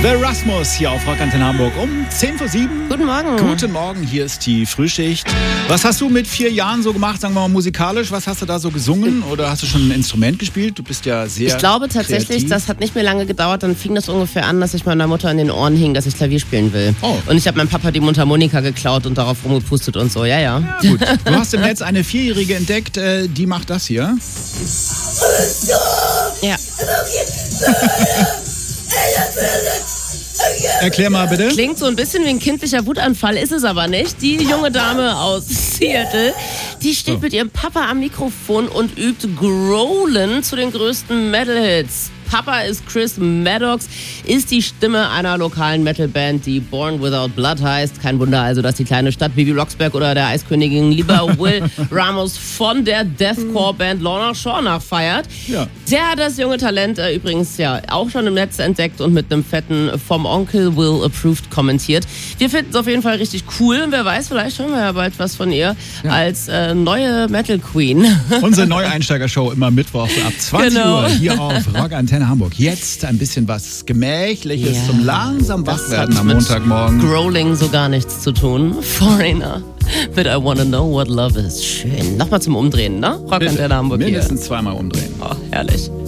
The Rasmus hier auf Rock Antenne Hamburg um 10:07. Guten Morgen. Guten Morgen, hier ist die Frühschicht. Was hast du mit 4 Jahren so gemacht, sagen wir mal musikalisch? Was hast du da so gesungen oder hast du schon ein Instrument gespielt? Du bist ja sehr Ich glaube tatsächlich, kreativ. das hat nicht mehr lange gedauert. Dann fing das ungefähr an, dass ich meiner Mutter an den Ohren hing, dass ich Klavier spielen will. Oh. Und ich habe meinem Papa die Mundharmonika geklaut und darauf rumgepustet und so. Ja. Ja, gut. Du hast im Netz eine 4-Jährige entdeckt, die macht das hier. Ja. Erklär mal bitte. Klingt so ein bisschen wie ein kindlicher Wutanfall, ist es aber nicht. Die junge Dame aus Seattle, die steht mit ihrem Papa am Mikrofon und übt Growlen zu den größten Metal-Hits. Papa ist Chris Maddox, ist die Stimme einer lokalen Metalband, die Born Without Blood heißt. Kein Wunder also, dass die kleine Stadt Bibi Blocksberg oder der Eiskönigin lieber Will Ramos von der Deathcore-Band Lorna Shore nachfeiert. Ja. Der hat das junge Talent übrigens ja auch schon im Netz entdeckt und mit einem fetten vom Onkel Will Approved kommentiert. Wir finden es auf jeden Fall richtig cool und wer weiß, vielleicht hören wir ja bald was von ihr als neue Metal Queen. Unsere Neueinsteiger-Show immer mittwochs ab 20 Uhr hier auf Rock Antenne Hamburg. Jetzt ein bisschen was Gemächliches zum langsam Wachwerden am Montagmorgen. Growling so gar nichts zu tun. Foreigner. But I wanna know what love is. Schön. Nochmal zum Umdrehen, ne? Rock Antenne Hamburg hier. Mindestens zweimal umdrehen. Oh, herrlich.